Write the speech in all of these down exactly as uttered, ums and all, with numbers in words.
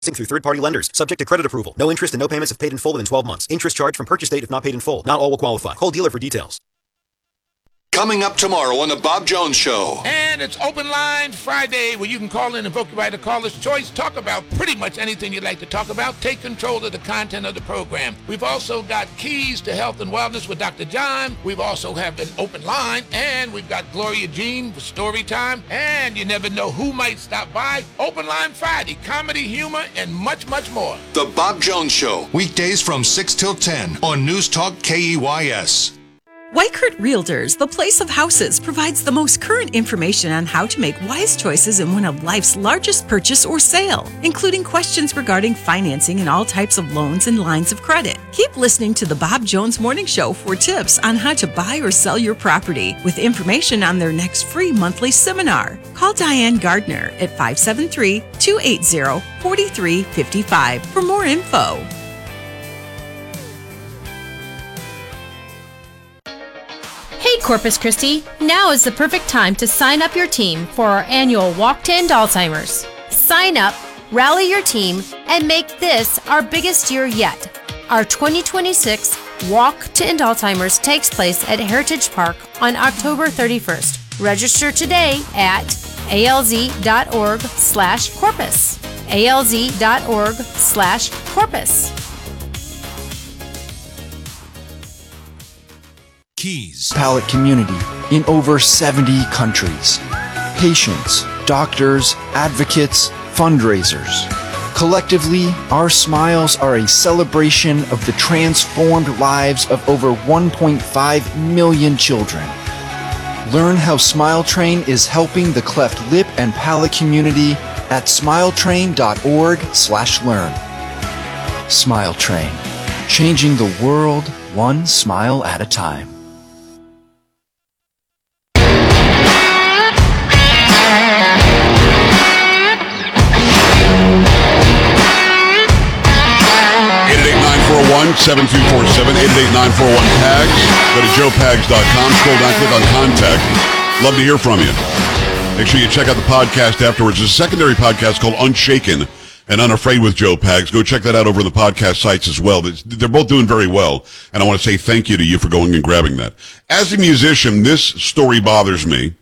through third-party lenders, subject to credit approval. No interest and no payments if paid in full within twelve months. Interest charged from purchase date if not paid in full. Not all will qualify. Call dealer for details. Coming up tomorrow on The Bob Jones Show. And it's Open Line Friday, where you can call in and invoke your right to caller's choice. Talk about pretty much anything you'd like to talk about. Take control of the content of the program. We've also got Keys to Health and Wellness with Doctor John. We've also have an open line. And we've got Gloria Jean for story time. And you never know who might stop by. Open Line Friday, comedy, humor, and much, much more. The Bob Jones Show. Weekdays from six till ten on News Talk K E Y S. Weichert Realtors, the place of houses, provides the most current information on how to make wise choices in one of life's largest purchase or sale, including questions regarding financing and all types of loans and lines of credit. Keep listening to the Bob Jones Morning Show for tips on how to buy or sell your property, with information on their next free monthly seminar. Call Diane Gardner at five seven three, two eight zero, four three five five for more info. Hey Corpus Christi, now is the perfect time to sign up your team for our annual Walk to End Alzheimer's. Sign up, rally your team, and make this our biggest year yet. Our twenty twenty-six Walk to End Alzheimer's takes place at Heritage Park on October thirty-first. Register today at alz.org slash corpus. alz.org slash corpus. Keys. Palate community in over seventy countries. Patients, doctors, advocates, fundraisers. Collectively, our smiles are a celebration of the transformed lives of over one point five million children. Learn how Smile Train is helping the cleft lip and palate community at smiletrain.org slash learn. Smile Train, changing the world one smile at a time. seven two four seven, eight eight nine four one, P A G S. Go to joe pags dot com. Scroll down, click on Contact. Love to hear from you. Make sure you check out the podcast afterwards. There's a secondary podcast called Unshaken and Unafraid with Joe Pags. Go check that out over on the podcast sites as well. They're both doing very well, and I want to say thank you to you for going and grabbing that. As a musician, this story bothers me.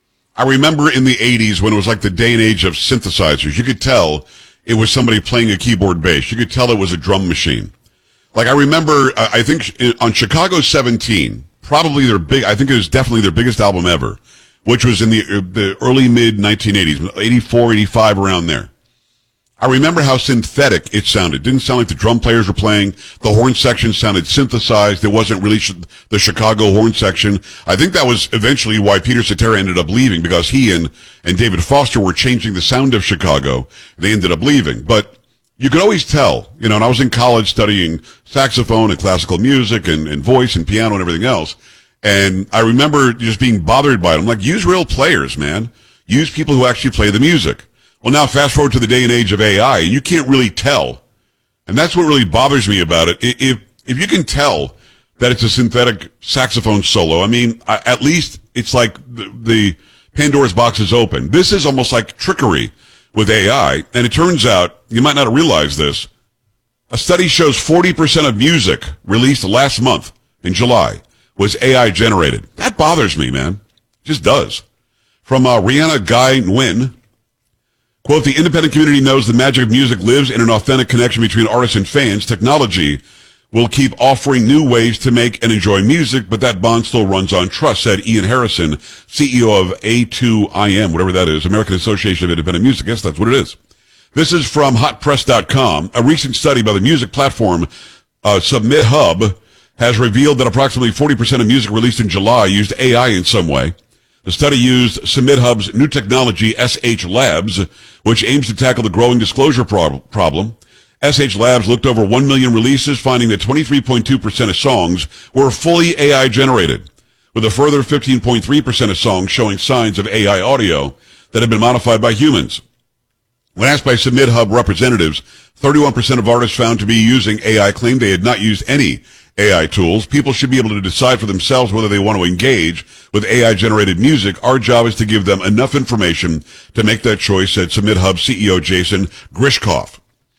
I remember in the eighties when it was like the day and age of synthesizers. You could tell it was somebody playing a keyboard bass. You could tell it was a drum machine. Like, I remember, I think on Chicago seventeen, probably their big, I think it was definitely their biggest album ever, which was in the the early mid nineteen eighties, eighty-four, eighty-five, around there. I remember how synthetic it sounded. It didn't sound like the drum players were playing. The horn section sounded synthesized. It wasn't really sh- the Chicago horn section. I think that was eventually why Peter Cetera ended up leaving, because he and, and David Foster were changing the sound of Chicago. They ended up leaving. But you could always tell, you know, and I was in college studying saxophone and classical music and, and voice and piano and everything else. And I remember just being bothered by it. I'm like, use real players, man. Use people who actually play the music. Well, now fast forward to the day and age of A I, and you can't really tell. And that's what really bothers me about it. If, if you can tell that it's a synthetic saxophone solo, I mean, at least it's like the, the Pandora's box is open. This is almost like trickery with A I, and it turns out, you might not have realized this, a study shows forty percent of music released last month in July was A I generated. That bothers me, man. It just does. From uh, Rihanna Guy Nguyen, quote, the independent community knows the magic of music lives in an authentic connection between artists and fans. Technology will keep offering new ways to make and enjoy music, but that bond still runs on trust, said Ian Harrison, C E O of A two I M, whatever that is, American Association of Independent Music. Yes, that's what it is. This is from hot press dot com. A recent study by the music platform uh, Submit Hub has revealed that approximately forty percent of music released in July used A I in some way. The study used Submit Hub's new technology, S H Labs, which aims to tackle the growing disclosure prob- problem. S H Labs looked over one million releases, finding that twenty-three point two percent of songs were fully A I generated, with a further fifteen point three percent of songs showing signs of A I audio that have been modified by humans. When asked by Submit Hub representatives, thirty-one percent of artists found to be using A I claimed they had not used any A I tools. People should be able to decide for themselves whether they want to engage with A I-generated music. Our job is to give them enough information to make that choice, said Submit Hub C E O Jason Grishkoff.